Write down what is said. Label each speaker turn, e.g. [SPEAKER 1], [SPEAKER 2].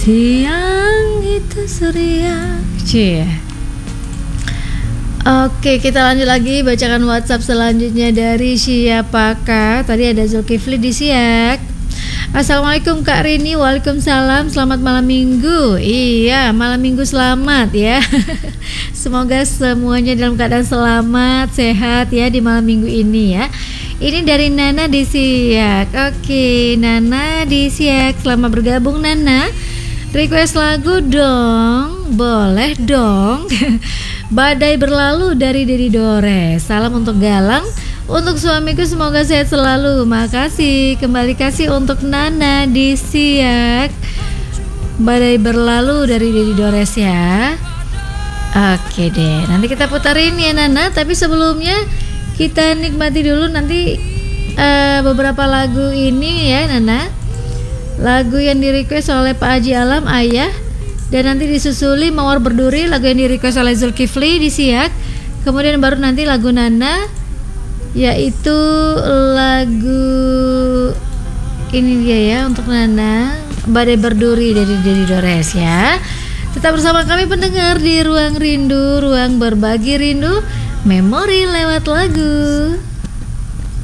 [SPEAKER 1] Siang itu surya. Cie. Oke, kita lanjut lagi bacakan WhatsApp selanjutnya dari siapakah? Tadi ada Zulkifli di Siak. Assalamualaikum Kak Rini. Waalaikumsalam. Selamat malam minggu. Iya, malam minggu selamat ya. Semoga semuanya dalam keadaan selamat, sehat ya di malam minggu ini ya. Ini dari Nana di Siak. Oke, Nana di Siak. Selamat bergabung Nana. Request lagu dong. Boleh dong. Badai berlalu dari Dedi Dore. Salam untuk Galang. Untuk suamiku semoga sehat selalu. Makasih. Kembali kasih untuk Nana di Siak. Badai berlalu dari Dedi Dores ya. Oke deh. Nanti kita putarin ya Nana. Tapi sebelumnya kita nikmati dulu nanti beberapa lagu ini ya Nana. Lagu yang di-request oleh Pak Haji Alam Ayah. Dan nanti disusuli Mawar Berduri, lagu yang di-request oleh Zulkifli di Siak. Kemudian baru nanti lagu Nana, yaitu lagu ini dia ya untuk Nana, Badai Berduri dari Dedi Dores ya. Tetap bersama kami pendengar di Ruang Rindu, ruang berbagi rindu, memori lewat lagu.